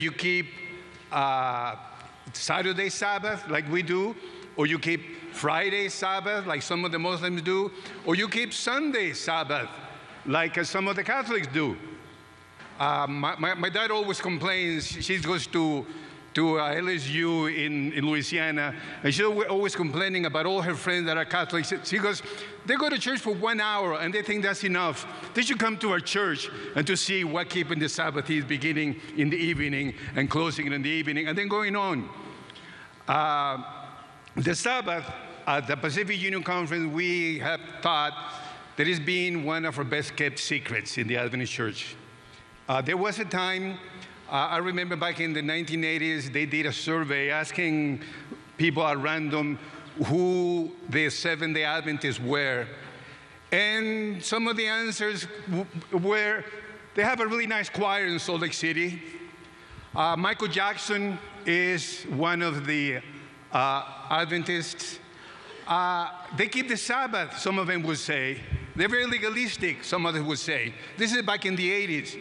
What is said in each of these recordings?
you keep Saturday Sabbath like we do, or you keep Friday Sabbath like some of the Muslims do, or you keep Sunday Sabbath like some of the Catholics do. My dad always complains. She goes to LSU in Louisiana, and she's always complaining about all her friends that are Catholics. She goes, they go to church for 1 hour and they think that's enough. They should come to our church and to see what keeping the Sabbath is, beginning in the evening and closing in the evening, and then going on. The Sabbath at the Pacific Union Conference, we have thought that it's been one of our best kept secrets in the Adventist Church. There was a time, I remember back in the 1980s, they did a survey asking people at random who the Seventh-day Adventists were. And some of the answers were, they have a really nice choir in Salt Lake City. Michael Jackson is one of the Adventists. They keep the Sabbath, some of them would say. They're very legalistic, some others would say. This is back in the 80s.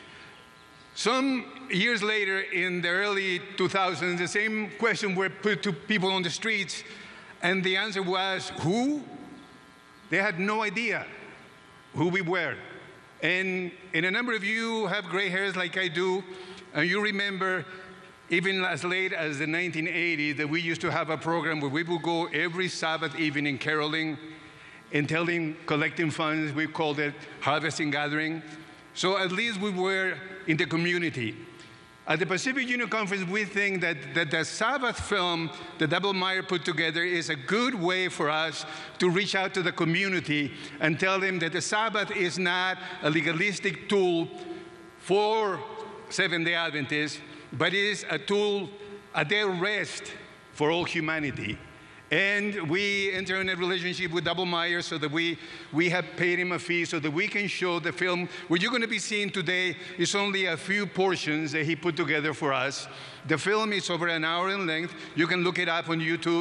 Some years later, in the early 2000s, the same question were put to people on the streets, and the answer was, who? They had no idea who we were. And a number of you have gray hairs like I do, and you remember even as late as the 1980s that we used to have a program where we would go every Sabbath evening caroling and collecting funds. We called it Harvesting Gathering. So at least we were in the community. At the Pacific Union Conference, we think that the Sabbath film that Double Meyer put together is a good way for us to reach out to the community and tell them that the Sabbath is not a legalistic tool for Seventh-day Adventists, but is a tool, a day of rest for all humanity. And we enter in a relationship with Double Meyer so that we have paid him a fee so that we can show the film. What you're going to be seeing today is only a few portions that he put together for us. The film is over an hour in length. You can look it up on YouTube.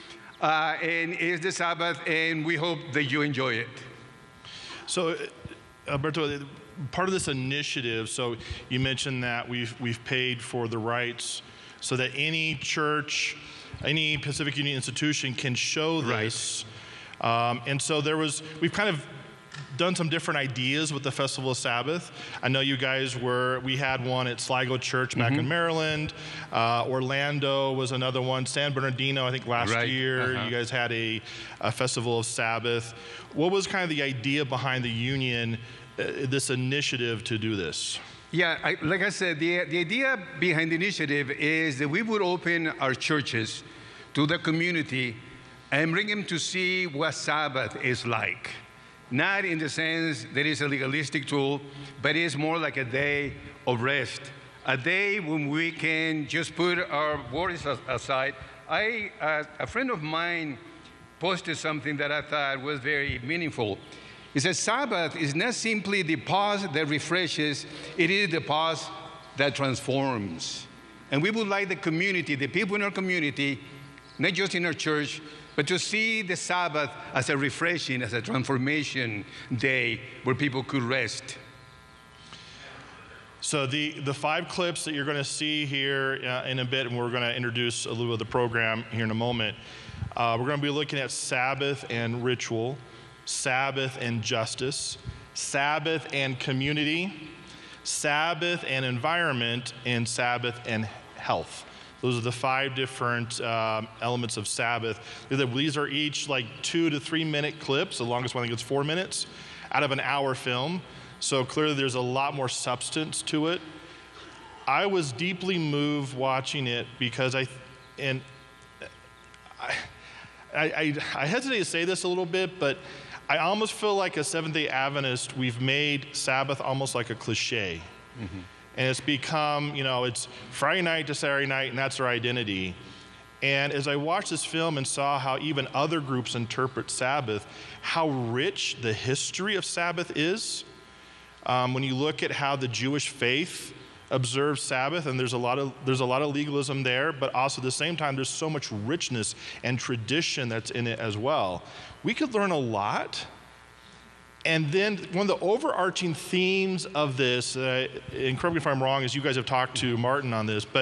And it's the Sabbath, and we hope that you enjoy it. So, Alberto, part of this initiative, so you mentioned that we've paid for the rights so that any church, any Pacific Union institution can show this. Right. And so we've kind of done some different ideas with the Festival of Sabbath. I know you guys we had one at Sligo Church back in Maryland. Orlando was another one. San Bernardino, I think last year, you guys had a Festival of Sabbath. What was kind of the idea behind the union, this initiative to do this? Yeah, like I said, the idea behind the initiative is that we would open our churches to the community and bring them to see what Sabbath is like. Not in the sense that it's a legalistic tool, but it's more like a day of rest. A day when we can just put our worries aside. A friend of mine posted something that I thought was very meaningful. He says, Sabbath is not simply the pause that refreshes, it is the pause that transforms. And we would like the community, the people in our community, not just in our church, but to see the Sabbath as a refreshing, as a transformation day where people could rest. So the 5 clips that you're going to see here in a bit, and we're going to introduce a little bit of the program here in a moment, we're going to be looking at Sabbath and ritual, Sabbath and justice, Sabbath and community, Sabbath and environment, and Sabbath and health. Those are the 5 different elements of Sabbath. These are each like 2 to 3 minute clips. The longest one I think is 4 minutes out of an hour film. So clearly there's a lot more substance to it. I was deeply moved watching it because I hesitate to say this a little bit, but I almost feel like a Seventh-day Adventist, we've made Sabbath almost like a cliche. Mm-hmm. And it's become, it's Friday night to Saturday night, and that's our identity. And as I watched this film and saw how even other groups interpret Sabbath, how rich the history of Sabbath is, when you look at how the Jewish faith observes Sabbath, and there's a lot of legalism there, but also at the same time, there's so much richness and tradition that's in it as well. We could learn a lot And then one of the overarching themes of this, and correct me if I'm wrong, as you guys have talked to Martin on this, but